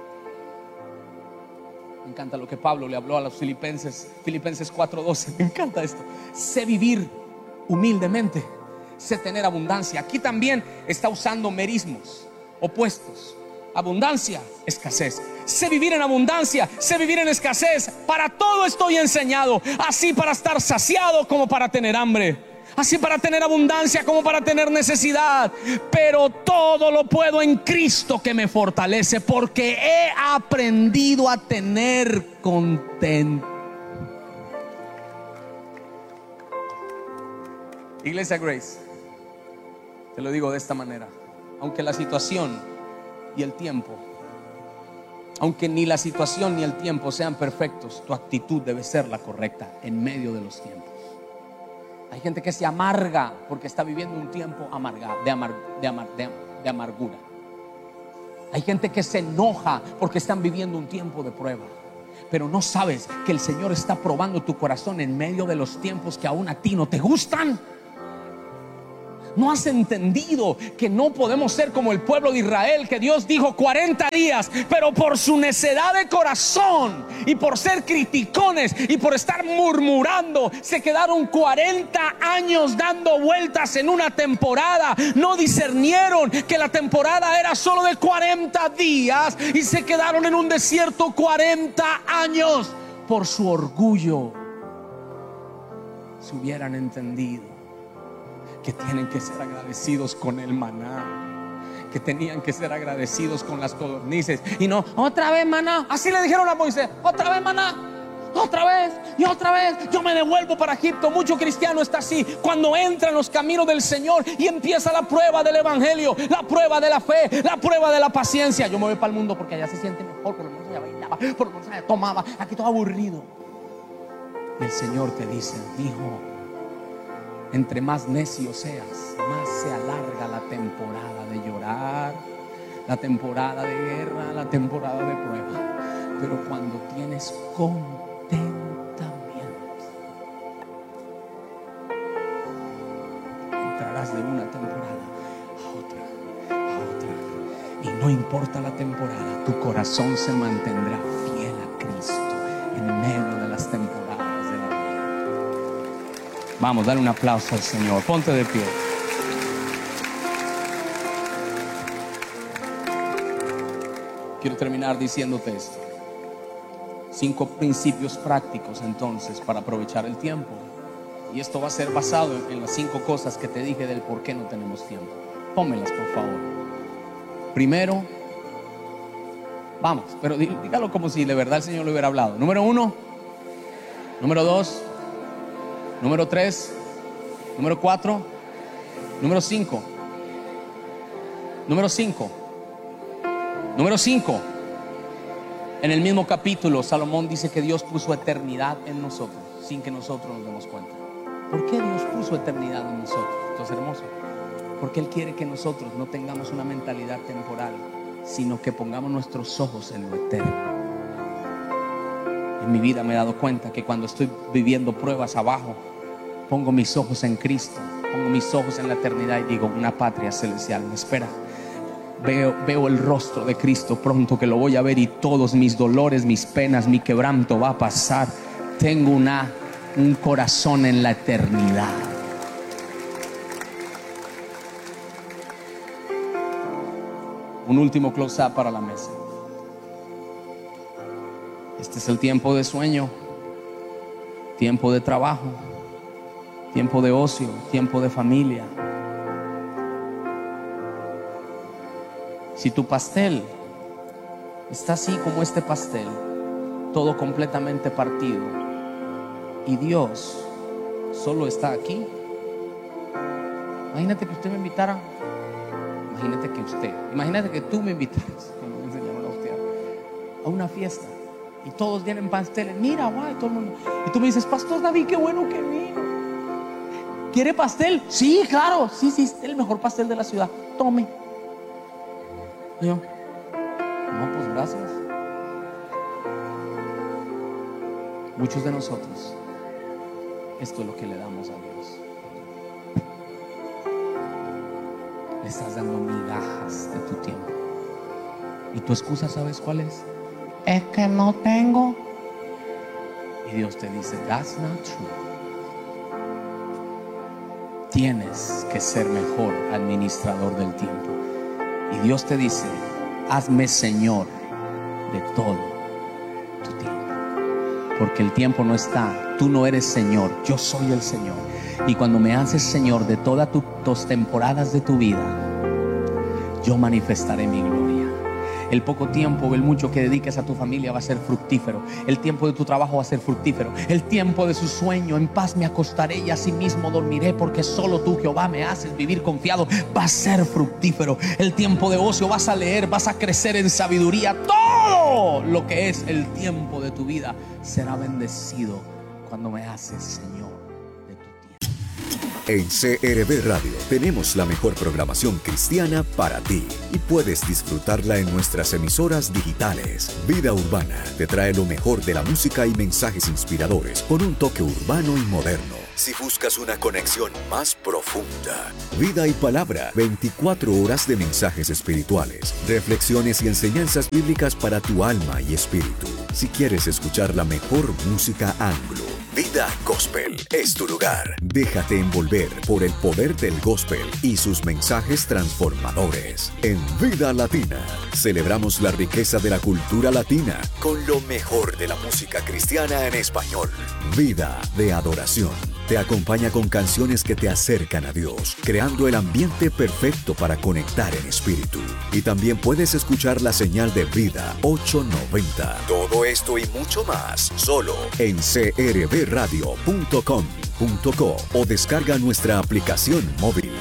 Me encanta lo que Pablo le habló a los Filipenses 4:12. Me encanta esto: sé vivir humildemente, sé tener abundancia. Aquí también está usando merismos opuestos: abundancia, escasez. Sé vivir en abundancia, sé vivir en escasez. Para todo estoy enseñado, así para estar saciado como para tener hambre, así para tener abundancia como para tener necesidad. Pero todo lo puedo en Cristo que me fortalece, porque he aprendido a tener contento. Iglesia Grace, te lo digo de esta manera: aunque la situación y el tiempo, aunque ni la situación ni el tiempo sean perfectos, tu actitud debe ser la correcta en medio de los tiempos. Hay gente que se amarga porque está viviendo un tiempo de amargura. Hay gente que se enoja porque están viviendo un tiempo de prueba. pero no sabes que el Señor está probando tu corazón en medio de los tiempos que aún a ti no te gustan. No has entendido que no podemos ser como el pueblo de Israel, que Dios dijo 40 días, pero por su necedad de corazón y por ser criticones y por estar murmurando, se quedaron 40 años dando vueltas en una temporada. No discernieron que la temporada era solo de 40 días y se quedaron en un desierto 40 años por su orgullo. Si hubieran entendido que tienen que ser agradecidos con el maná, que tenían que ser agradecidos con las codornices, y no otra vez maná. Así le dijeron a Moisés: otra vez maná, otra vez y otra vez, yo me devuelvo para Egipto. Mucho cristiano está así cuando entra en los caminos del Señor y empieza la prueba del evangelio, la prueba de la fe, la prueba de la paciencia. Yo me voy para el mundo porque allá se siente mejor, por lo menos allá bailaba, por lo menos allá tomaba, aquí todo aburrido. Y el Señor te dice: hijo, entre más necio seas, más se alarga la temporada de llorar, la temporada de guerra, la temporada de prueba. Pero cuando tienes contentamiento, entrarás de una temporada a otra. Y no importa la temporada, tu corazón se mantendrá fiel a Cristo en medio de las temporadas. Vamos, dale un aplauso al Señor. Ponte de pie. Quiero terminar diciéndote esto. 5 principios prácticos entonces para aprovechar el tiempo. Y esto va a ser basado en las 5 cosas que te dije del por qué no tenemos tiempo. Pónmelas, por favor. Primero, vamos, pero dígalo como si de verdad el Señor le hubiera hablado. Número 1. Número 2. Número 3, número 4, número 5, número 5, número 5. En el mismo capítulo, Salomón dice que Dios puso eternidad en nosotros sin que nosotros nos demos cuenta. ¿Por qué Dios puso eternidad en nosotros? Esto es hermoso. Porque Él quiere que nosotros no tengamos una mentalidad temporal, sino que pongamos nuestros ojos en lo eterno. En mi vida me he dado cuenta que cuando estoy viviendo pruebas abajo, pongo mis ojos en Cristo, pongo mis ojos en la eternidad y digo: una patria celestial me espera. Veo el rostro de Cristo pronto, que lo voy a ver, y todos mis dolores, mis penas, mi quebranto va a pasar. Tengo un corazón en la eternidad. Un último close-up para la mesa. Este es el tiempo de sueño, tiempo de trabajo, tiempo de ocio, tiempo de familia. Si tu pastel está así como este pastel, todo completamente partido, y Dios solo está aquí, imagínate que usted me invitara, imagínate que tú me invitaras a una fiesta y todos tienen pasteles. Mira, guay, todo el mundo. Y tú me dices: Pastor David, qué bueno que vino. ¿Quiere pastel? Sí, claro, sí, el mejor pastel de la ciudad. Tome. Y yo: no, pues gracias. Muchos de nosotros, esto es lo que le damos a Dios. Le estás dando migajas de tu tiempo. Y tu excusa, ¿sabes cuál es? Es que no tengo. Y Dios te dice: that's not true. Tienes que ser mejor administrador del tiempo. Y Dios te dice: hazme Señor de todo tu tiempo. Porque el tiempo no está, tú no eres Señor, yo soy el Señor. Y cuando me haces Señor de todas tus temporadas de tu vida, yo manifestaré mi gloria. El poco tiempo o el mucho que dediques a tu familia va a ser fructífero. El tiempo de tu trabajo va a ser fructífero. El tiempo de su sueño: en paz me acostaré y asimismo dormiré, porque solo tú, Jehová, me haces vivir confiado. Va a ser fructífero. El tiempo de ocio: vas a leer, vas a crecer en sabiduría. Todo lo que es el tiempo de tu vida será bendecido cuando me haces Señor de tu tiempo. En CRB Radio tenemos la mejor programación cristiana para ti y puedes disfrutarla en nuestras emisoras digitales. Vida Urbana te trae lo mejor de la música y mensajes inspiradores con un toque urbano y moderno. Si buscas una conexión más profunda, Vida y Palabra, 24 horas de mensajes espirituales, reflexiones y enseñanzas bíblicas para tu alma y espíritu. Si quieres escuchar la mejor música anglo, Vida Gospel es tu lugar. Déjate envolver por el poder del gospel y sus mensajes transformadores. En Vida Latina, celebramos la riqueza de la cultura latina con lo mejor de la música cristiana en español. Vida de adoración. Te acompaña con canciones que te acercan a Dios, creando el ambiente perfecto para conectar en espíritu. Y también puedes escuchar la señal de Vida 890. Todo esto y mucho más, solo en crbradio.com.co o descarga nuestra aplicación móvil.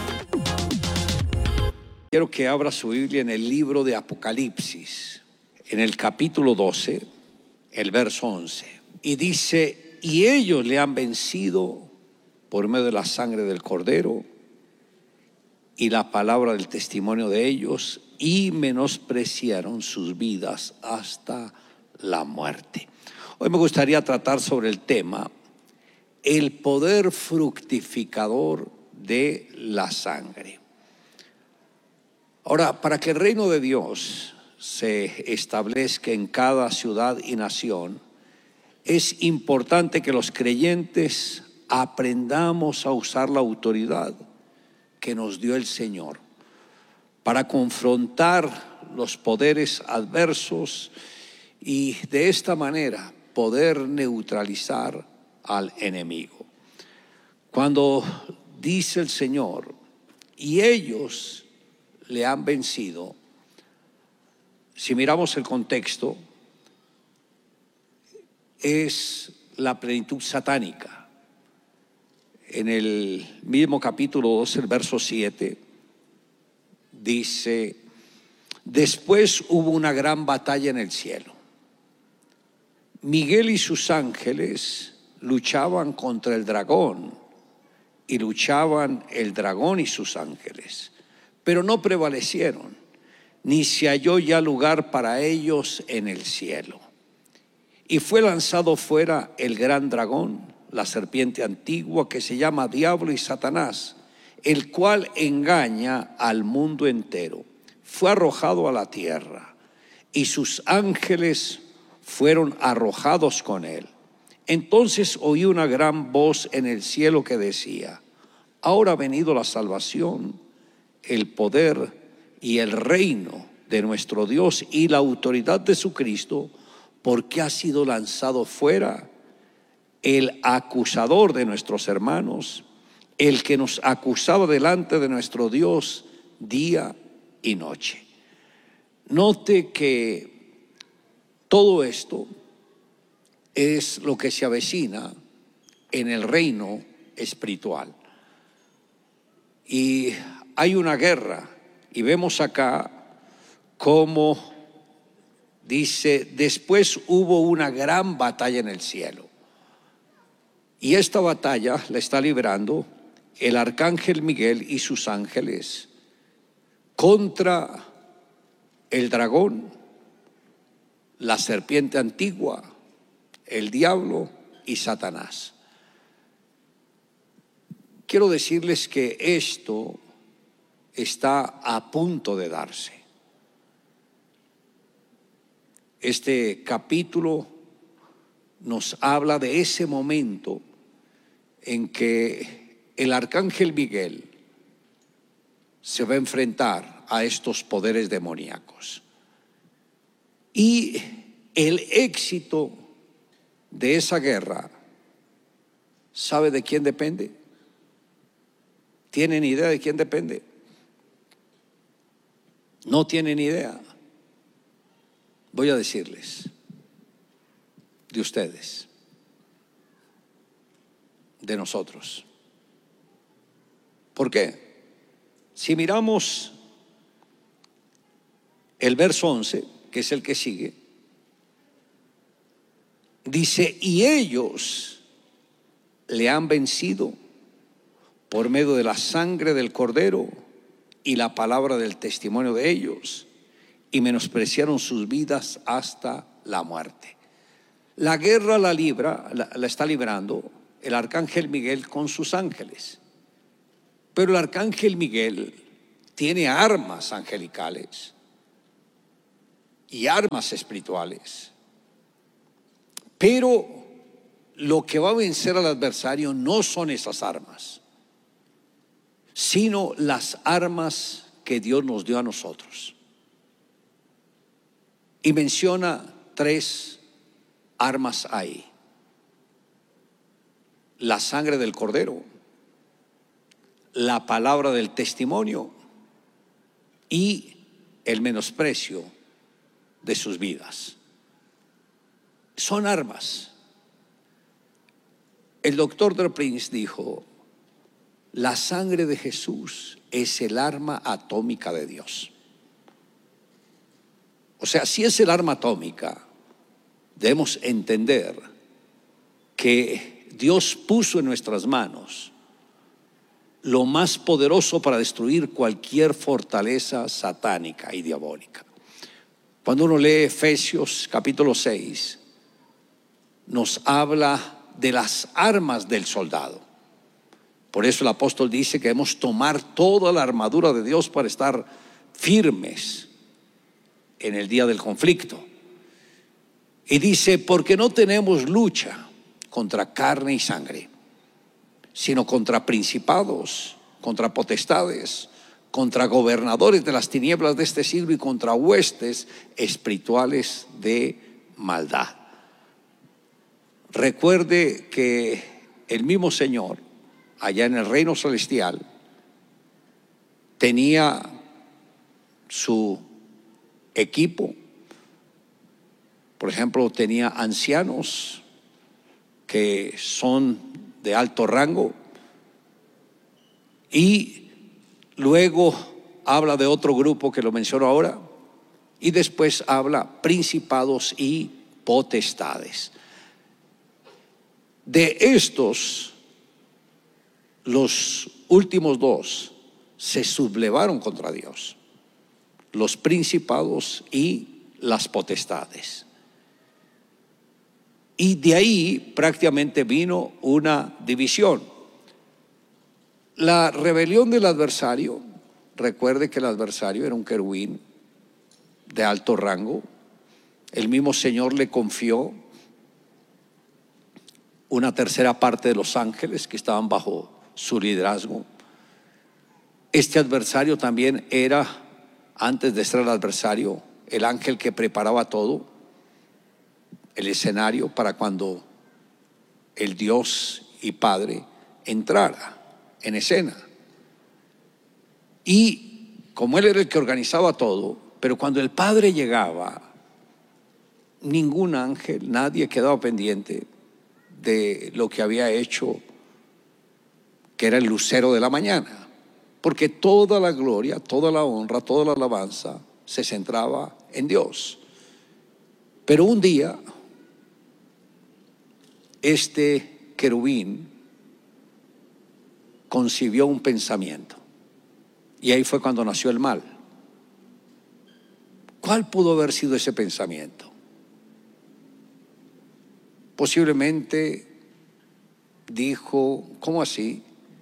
Quiero que abra su Biblia en el libro de Apocalipsis, en el capítulo 12, el verso 11. Y dice, y ellos le han vencido por medio de la sangre del Cordero y la palabra del testimonio de ellos, y menospreciaron sus vidas hasta la muerte. Hoy me gustaría tratar sobre el tema, el poder fructificador de la sangre. Ahora, para que el reino de Dios se establezca en cada ciudad y nación, es importante que los creyentes aprendamos a usar la autoridad que nos dio el Señor para confrontar los poderes adversos y de esta manera poder neutralizar al enemigo. Cuando dice el Señor, y ellos le han vencido, si miramos el contexto, es la plenitud satánica. En el mismo capítulo 12, el verso 7, dice, después hubo una gran batalla en el cielo. Miguel y sus ángeles luchaban contra el dragón, y luchaban el dragón y sus ángeles, pero no prevalecieron, ni se halló ya lugar para ellos en el cielo. Y fue lanzado fuera el gran dragón, la serpiente antigua, que se llama Diablo y Satanás, el cual engaña al mundo entero. Fue arrojado a la tierra, y sus ángeles fueron arrojados con él. Entonces oí una gran voz en el cielo que decía, ahora ha venido la salvación, el poder y el reino de nuestro Dios y la autoridad de su Cristo, porque ha sido lanzado fuera el acusador de nuestros hermanos, el que nos acusaba delante de nuestro Dios día y noche. Note que todo esto es lo que se avecina en el reino espiritual. Y hay una guerra, y vemos acá cómo dice, después hubo una gran batalla en el cielo. Y esta batalla la está librando el arcángel Miguel y sus ángeles contra el dragón, la serpiente antigua, el diablo y Satanás. Quiero decirles que esto está a punto de darse. Este capítulo nos habla de ese momento en que el arcángel Miguel se va a enfrentar a estos poderes demoníacos. Y el éxito de esa guerra, ¿sabe de quién depende? ¿Tienen idea de quién depende? No tienen idea. Voy a decirles, de ustedes, de nosotros. ¿Por qué? Si miramos el verso 11, que es el que sigue, dice, y ellos le han vencido por medio de la sangre del Cordero y la palabra del testimonio de ellos, y menospreciaron sus vidas hasta la muerte. La guerra la está librando el arcángel Miguel con sus ángeles. Pero el arcángel Miguel tiene armas angelicales y armas espirituales. Pero lo que va a vencer al adversario no son esas armas, sino las armas que Dios nos dio a nosotros. Y menciona 3 armas ahí: la sangre del Cordero, la palabra del testimonio y el menosprecio de sus vidas. Son armas. El doctor del Prince dijo: la sangre de Jesús es el arma atómica de Dios. O sea, si es el arma atómica, debemos entender que Dios puso en nuestras manos lo más poderoso para destruir cualquier fortaleza satánica y diabólica. Cuando uno lee Efesios capítulo 6, nos habla de las armas del soldado. Por eso el apóstol dice que debemos tomar toda la armadura de Dios para estar firmes en el día del conflicto. Y dice: porque no tenemos lucha contra carne y sangre, sino contra principados, contra potestades, contra gobernadores de las tinieblas de este siglo y contra huestes espirituales de maldad. Recuerde que el mismo Señor, allá en el reino celestial, tenía su equipo. Por ejemplo, tenía ancianos que son de alto rango, y luego habla de otro grupo que lo menciono ahora, y después habla principados y potestades. De estos, los últimos 2 se sublevaron contra Dios: los principados y las potestades. Y de ahí prácticamente vino una división. La rebelión del adversario, recuerde que el adversario era un querubín de alto rango. El mismo Señor le confió una tercera parte de los ángeles que estaban bajo su liderazgo. Este adversario también era, antes de ser el adversario, el ángel que preparaba todo el escenario para cuando el Dios y Padre entrara en escena. Y como él era el que organizaba todo, pero cuando el Padre llegaba, ningún ángel, nadie quedaba pendiente de lo que había hecho, que era el lucero de la mañana, porque toda la gloria, toda la honra, toda la alabanza se centraba en Dios. Pero un día, este querubín concibió un pensamiento, y ahí fue cuando nació el mal. ¿Cuál pudo haber sido ese pensamiento? Posiblemente dijo: ¿cómo así?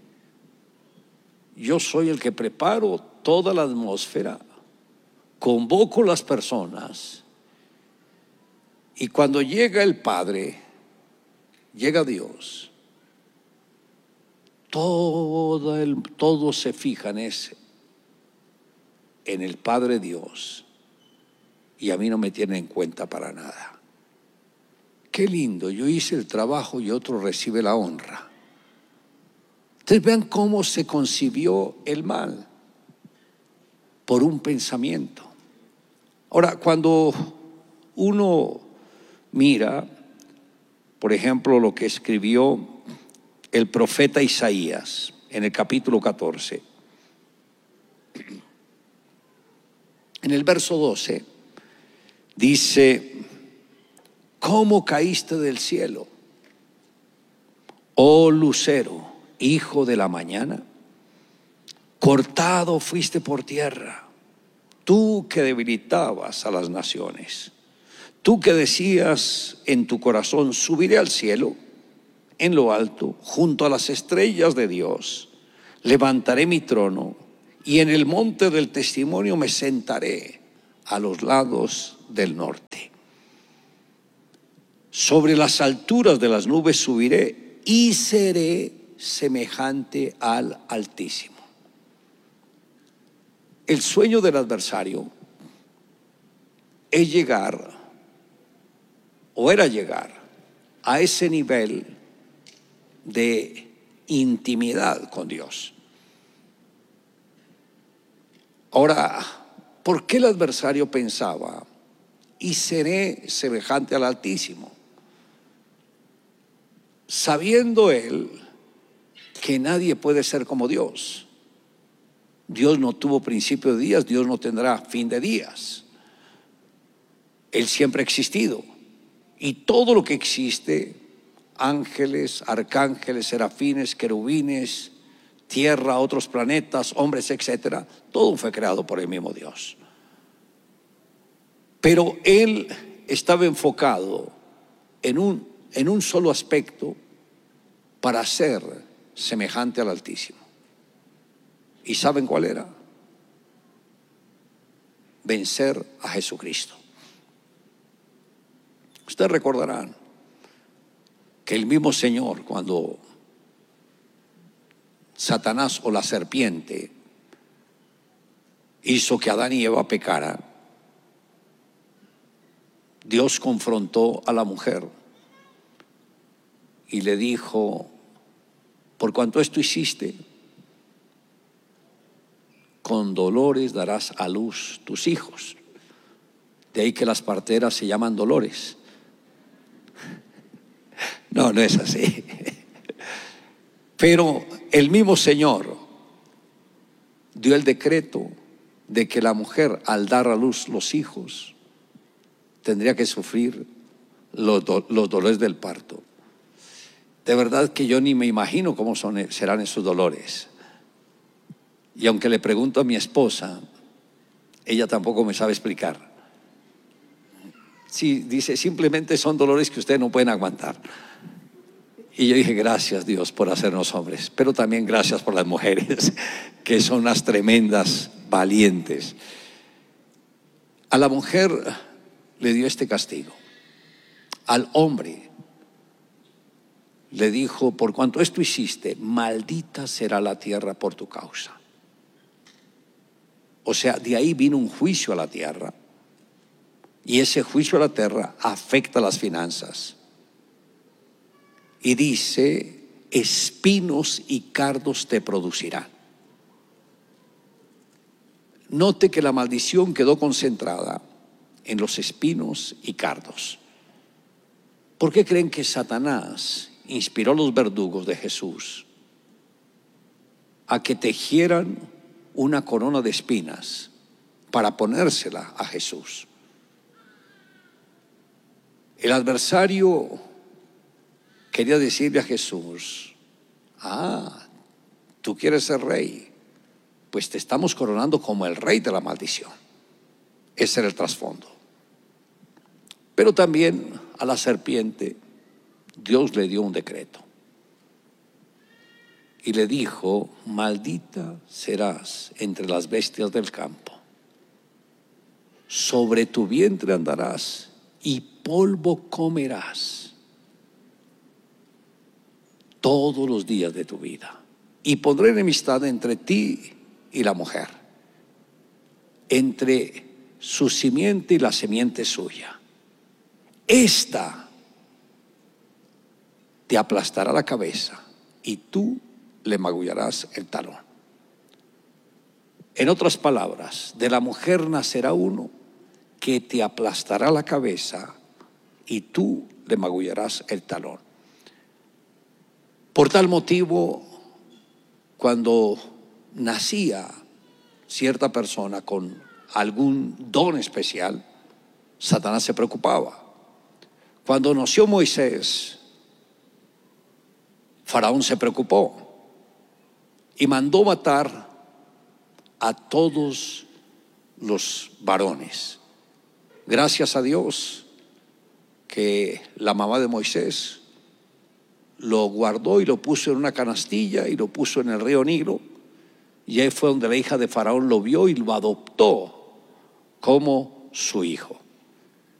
Yo soy el que preparo toda la atmósfera, convoco las personas, y cuando llega el Padre, llega Dios, todos se fijan en el Padre Dios, y a mí no me tienen en cuenta para nada. Qué lindo, yo hice el trabajo y otro recibe la honra. Ustedes vean cómo se concibió el mal, por un pensamiento. Ahora, cuando uno mira, por ejemplo, lo que escribió el profeta Isaías en el capítulo 14, en el verso 12, dice: ¿cómo caíste del cielo, oh lucero, hijo de la mañana? Cortado fuiste por tierra, tú que debilitabas a las naciones. Tú que decías en tu corazón: subiré al cielo, en lo alto, junto a las estrellas de Dios. Levantaré mi trono y en el monte del testimonio me sentaré a los lados del norte. Sobre las alturas de las nubes subiré y seré semejante al Altísimo. El sueño del adversario es llegar, o era llegar, a ese nivel de intimidad con Dios. Ahora, ¿por qué el adversario pensaba: y seré semejante al Altísimo? Sabiendo él que nadie puede ser como Dios. Dios no tuvo principio de días, Dios no tendrá fin de días. Él siempre ha existido. Y todo lo que existe, ángeles, arcángeles, serafines, querubines, tierra, otros planetas, hombres, etcétera, todo fue creado por el mismo Dios. Pero él estaba enfocado en un solo aspecto, para ser semejante al Altísimo. ¿Y saben cuál era? Vencer a Jesucristo. Ustedes recordarán que el mismo Señor, cuando Satanás o la serpiente hizo que Adán y Eva pecaran, Dios confrontó a la mujer y le dijo: por cuanto esto hiciste, con dolores darás a luz tus hijos. De ahí que las parteras se llaman Dolores. No, no es así. Pero el mismo Señor dio el decreto de que la mujer, al dar a luz los hijos, tendría que sufrir los dolores del parto. De verdad que yo ni me imagino cómo serán esos dolores. Y aunque le pregunto a mi esposa, ella tampoco me sabe explicar. Sí, dice, simplemente son dolores que ustedes no pueden aguantar. Y yo dije: gracias Dios por hacernos hombres, pero también gracias por las mujeres, que son unas tremendas valientes. A la mujer le dio este castigo. Al hombre le dijo: por cuanto esto hiciste, maldita será la tierra por tu causa. O sea, de ahí vino un juicio a la tierra, y ese juicio a la tierra afecta las finanzas. Y dice: espinos y cardos te producirán. Note que la maldición quedó concentrada en los espinos y cardos. ¿Por qué creen que Satanás inspiró a los verdugos de Jesús a que tejieran una corona de espinas para ponérsela a Jesús? El adversario quería decirle a Jesús: tú quieres ser rey, pues te estamos coronando como el rey de la maldición. Ese era el trasfondo. Pero también a la serpiente Dios le dio un decreto y le dijo: maldita serás entre las bestias del campo, sobre tu vientre andarás y polvo comerás todos los días de tu vida, y pondré enemistad entre ti y la mujer, entre su simiente y la simiente suya. Esta te aplastará la cabeza y tú le magullarás el talón. En otras palabras, de la mujer nacerá uno que te aplastará la cabeza y tú le magullarás el talón. Por tal motivo, cuando nacía cierta persona con algún don especial, Satanás se preocupaba. Cuando nació Moisés, Faraón se preocupó. y mandó matar a todos los varones. Gracias a Dios que la mamá de Moisés lo guardó y lo puso en una canastilla y lo puso en el río Nilo, y ahí fue donde la hija de Faraón lo vio y lo adoptó como su hijo.